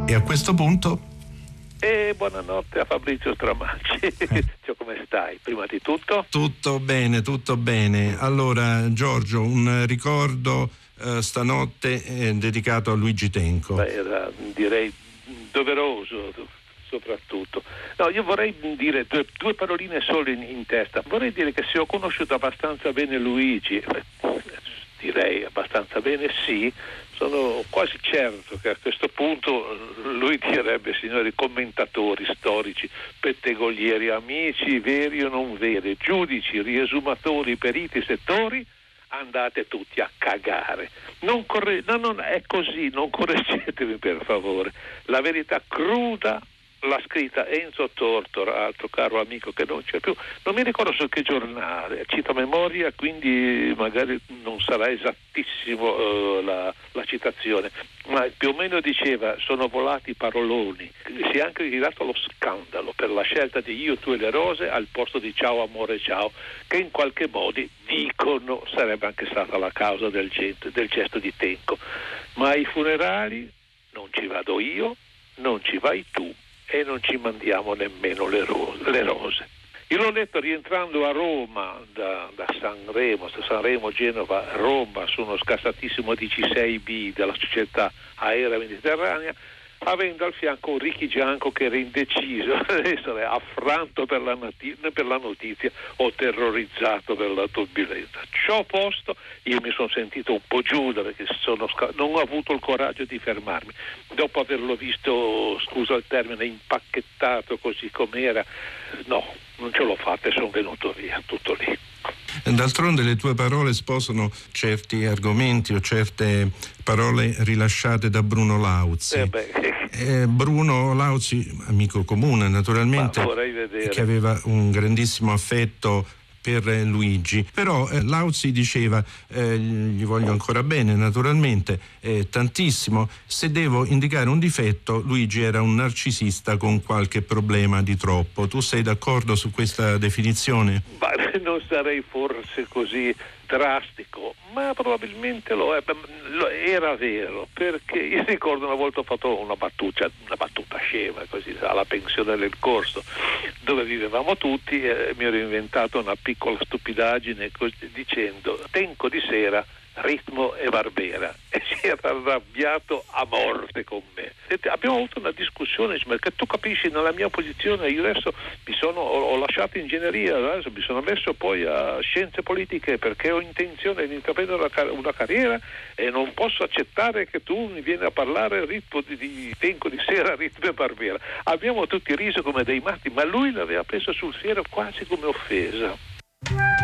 E a questo punto? Buonanotte a Fabrizio Stramacci. Ciao, come stai? Prima di tutto? Tutto bene. Allora, Giorgio, un ricordo stanotte dedicato a Luigi Tenco. Era, direi, doveroso soprattutto. No, io vorrei dire due paroline solo in testa. Vorrei dire che se ho conosciuto abbastanza bene Luigi, direi abbastanza bene, sì, sono quasi certo che a questo punto lui direbbe: signori commentatori storici, pettegolieri, amici veri o non veri, giudici, riesumatori, periti, settori, andate tutti a cagare. Non è così, non correggetemi per favore. La verità cruda l'ha scritta Enzo Tortora, altro caro amico che non c'è più, non mi ricordo su che giornale, cito a memoria, quindi magari non sarà esattissimo la citazione, ma più o meno diceva: sono volati paroloni. Si è anche ritirato lo scandalo per la scelta di Io, tu e le rose al posto di Ciao amore ciao, che in qualche modo dicono sarebbe anche stata la causa del gesto di Tenco. Ma ai funerali non ci vado io, non ci vai tu e non ci mandiamo nemmeno le rose. Io l'ho letto rientrando a Roma da Sanremo, Genova, Roma, su uno scassatissimo DC6B della società aerea mediterranea, avendo al fianco un Ricky Gianco che era indeciso essere affranto per la notizia o terrorizzato per la turbolenza. Ciò posto, io mi sono sentito un po' Giuda, perché non ho avuto il coraggio di fermarmi dopo averlo visto, scusa il termine, impacchettato così com'era. No, non ce l'ho fatta e sono venuto via, tutto lì. D'altronde le tue parole sposano certi argomenti o certe parole rilasciate da Bruno Lauzi. Bruno Lauzi, amico comune naturalmente, che aveva un grandissimo affetto per Luigi, però Lauzi diceva, gli voglio ancora bene naturalmente, tantissimo, se devo indicare un difetto, Luigi era un narcisista con qualche problema di troppo. Tu sei d'accordo su questa definizione? Non sarei forse così drastico, ma probabilmente lo è. Era vero, perché io ricordo una volta ho fatto una battuta scema così alla pensione del corso dove vivevamo tutti, mi ero inventato una piccola stupidaggine dicendo: Tenco di sera, ritmo e Barbera, e si era arrabbiato a morte con me. Abbiamo avuto una discussione, perché tu capisci, nella mia posizione io adesso ho lasciato ingegneria, adesso mi sono messo poi a scienze politiche perché ho intenzione di intraprendere una carriera e non posso accettare che tu mi vieni a parlare ritmo di Tenco di sera, ritmo e Barbera. Abbiamo tutti riso come dei matti, ma lui l'aveva preso sul serio quasi come offesa.